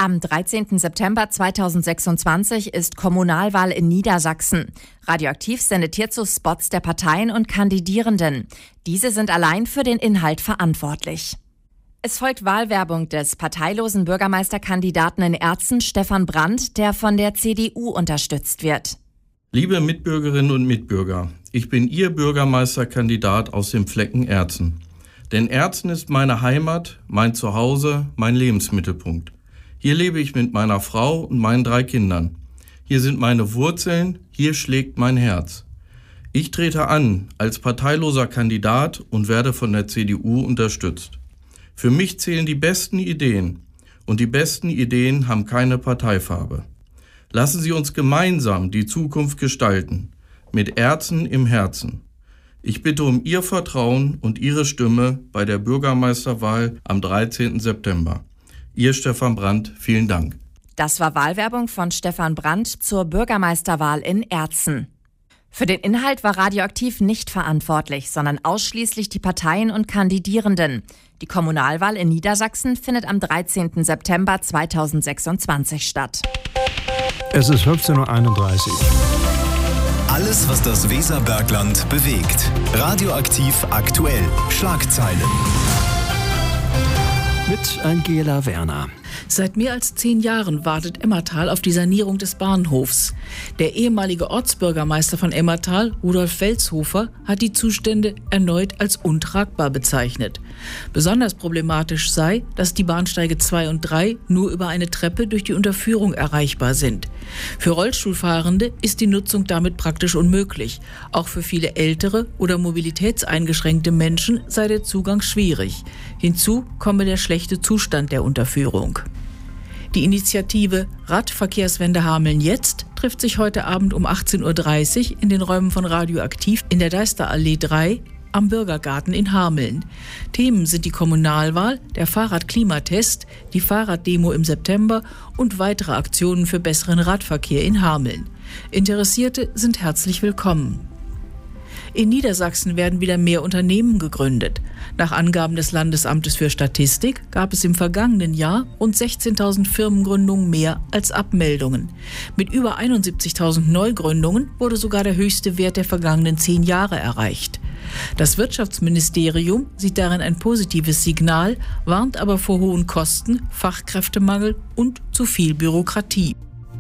Am 13. September 2026 ist Kommunalwahl in Niedersachsen. Radioaktiv sendet hierzu Spots der Parteien und Kandidierenden. Diese sind allein für den Inhalt verantwortlich. Es folgt Wahlwerbung des parteilosen Bürgermeisterkandidaten in Erzen, Stefan Brandt, der von der CDU unterstützt wird. Liebe Mitbürgerinnen und Mitbürger, ich bin Ihr Bürgermeisterkandidat aus dem Flecken Erzen. Denn Erzen ist meine Heimat, mein Zuhause, mein Lebensmittelpunkt. Hier lebe ich mit meiner Frau und meinen 3 Kindern. Hier sind meine Wurzeln, hier schlägt mein Herz. Ich trete an als parteiloser Kandidat und werde von der CDU unterstützt. Für mich zählen die besten Ideen und die besten Ideen haben keine Parteifarbe. Lassen Sie uns gemeinsam die Zukunft gestalten, mit Erzen im Herzen. Ich bitte um Ihr Vertrauen und Ihre Stimme bei der Bürgermeisterwahl am 13. September. Ihr Stefan Brandt, vielen Dank. Das war Wahlwerbung von Stefan Brandt zur Bürgermeisterwahl in Erzen. Für den Inhalt war Radioaktiv nicht verantwortlich, sondern ausschließlich die Parteien und Kandidierenden. Die Kommunalwahl in Niedersachsen findet am 13. September 2026 statt. Es ist 15:31 Uhr. Alles, was das Weserbergland bewegt. Radioaktiv aktuell. Schlagzeilen. Mit Angela Werner. Seit mehr als 10 Jahren wartet Emmertal auf die Sanierung des Bahnhofs. Der ehemalige Ortsbürgermeister von Emmertal, Rudolf Felshofer, hat die Zustände erneut als untragbar bezeichnet. Besonders problematisch sei, dass die Bahnsteige 2 und 3 nur über eine Treppe durch die Unterführung erreichbar sind. Für Rollstuhlfahrende ist die Nutzung damit praktisch unmöglich. Auch für viele ältere oder mobilitätseingeschränkte Menschen sei der Zugang schwierig. Hinzu komme der schlechte Zustand der Unterführung. Die Initiative Radverkehrswende Hameln jetzt trifft sich heute Abend um 18:30 Uhr in den Räumen von Radioaktiv in der Deisterallee 3 am Bürgergarten in Hameln. Themen sind die Kommunalwahl, der Fahrradklimatest, die Fahrraddemo im September und weitere Aktionen für besseren Radverkehr in Hameln. Interessierte sind herzlich willkommen. In Niedersachsen werden wieder mehr Unternehmen gegründet. Nach Angaben des Landesamtes für Statistik gab es im vergangenen Jahr rund 16.000 Firmengründungen mehr als Abmeldungen. Mit über 71.000 Neugründungen wurde sogar der höchste Wert der vergangenen 10 Jahre erreicht. Das Wirtschaftsministerium sieht darin ein positives Signal, warnt aber vor hohen Kosten, Fachkräftemangel und zu viel Bürokratie.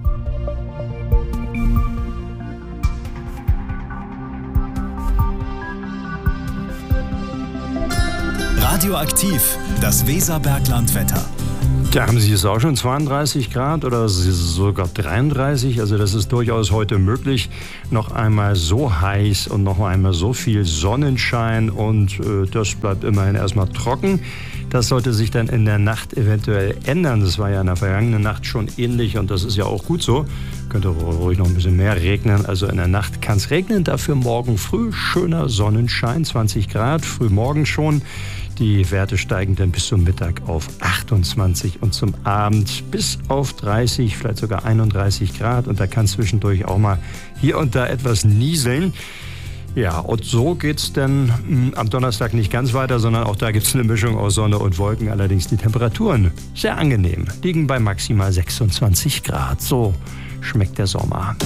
Radioaktiv, das Weserberglandwetter. Da haben Sie es auch schon 32 Grad oder sogar 33. Also das ist durchaus heute möglich. Noch einmal so heiß und noch einmal so viel Sonnenschein und das bleibt immerhin erstmal trocken. Das sollte sich dann in der Nacht eventuell ändern. Das war ja in der vergangenen Nacht schon ähnlich und das ist ja auch gut so. Könnte ruhig noch ein bisschen mehr regnen. Also in der Nacht kann es regnen. Dafür morgen früh schöner Sonnenschein, 20 Grad, früh morgen schon. Die Werte steigen dann bis zum Mittag auf 28 und zum Abend bis auf 30, vielleicht sogar 31 Grad. Und da kann zwischendurch auch mal hier und da etwas nieseln. Ja, und so geht's dann am Donnerstag nicht ganz weiter, sondern auch da gibt's eine Mischung aus Sonne und Wolken. Allerdings die Temperaturen sehr angenehm, liegen bei maximal 26 Grad. So schmeckt der Sommer.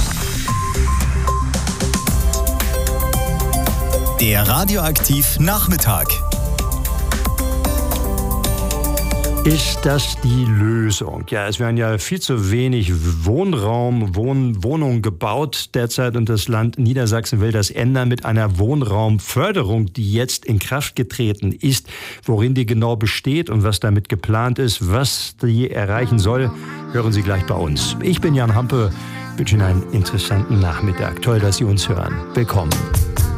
Der Radioaktiv Nachmittag. Ist das die Lösung? Ja, es werden ja viel zu wenig Wohnungen gebaut derzeit und das Land Niedersachsen will das ändern mit einer Wohnraumförderung, die jetzt in Kraft getreten ist. Worin die genau besteht und was damit geplant ist, was die erreichen soll, hören Sie gleich bei uns. Ich bin Jan Hampe, wünsche Ihnen einen interessanten Nachmittag. Toll, dass Sie uns hören. Willkommen.